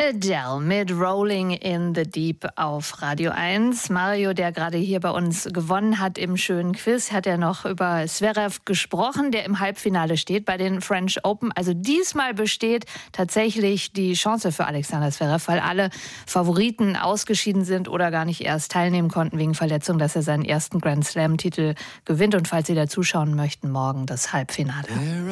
Adele mit Rolling in the Deep auf Radio 1. Mario, der gerade hier bei uns gewonnen hat im schönen Quiz, hat ja noch über Zverev gesprochen, der im Halbfinale steht bei den French Open. Also diesmal besteht tatsächlich die Chance für Alexander Zverev, weil alle Favoriten ausgeschieden sind oder gar nicht erst teilnehmen konnten wegen Verletzung, dass er seinen ersten Grand Slam-Titel gewinnt. Und falls Sie da zuschauen möchten, morgen das Halbfinale.